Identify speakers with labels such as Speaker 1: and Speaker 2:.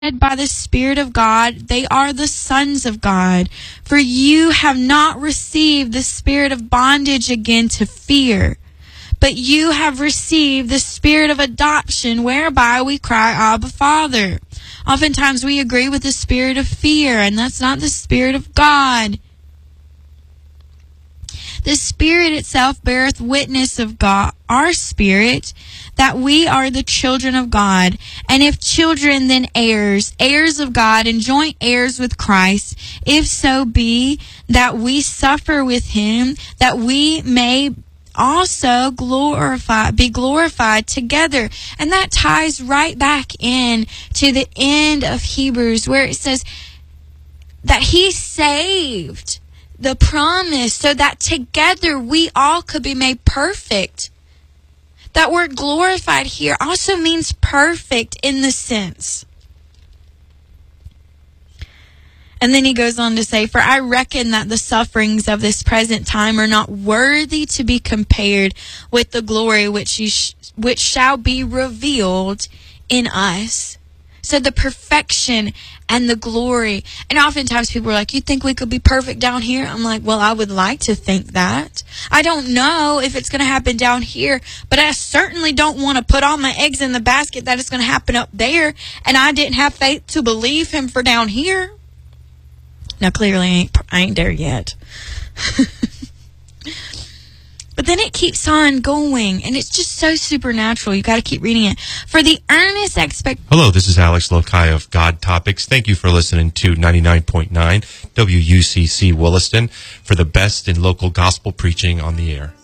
Speaker 1: by the Spirit of God, they are the sons of God. For you have not received the spirit of bondage again to fear, but you have received the spirit of adoption, whereby we cry, Abba, Father. Oftentimes we agree with the spirit of fear, and that's not the Spirit of God. The Spirit itself beareth witness of God, our spirit, that we are the children of God. And if children, then heirs, heirs of God, and joint heirs with Christ, if so be that we suffer with him, that we may also be glorified together. And that ties right back in to the end of Hebrews, where it says that he saved the promise so that together we all could be made perfect. That word glorified here also means perfect in the sense. And then he goes on to say, for I reckon that the sufferings of this present time are not worthy to be compared with the glory which shall be revealed in us. So the perfection and the glory. And oftentimes people are like, you think we could be perfect down here? I'm like, well, I would like to think that. I don't know if it's going to happen down here, but I certainly don't want to put all my eggs in the basket that it's going to happen up there. And I didn't have faith to believe him for down here. Now, clearly, I ain't there yet. But then it keeps on going, and it's just so supernatural. You got to keep reading it. For the earnest
Speaker 2: Hello, this is Alex Lokai of God Topics. Thank you for listening to 99.9 WUCC Williston for the best in local gospel preaching on the air.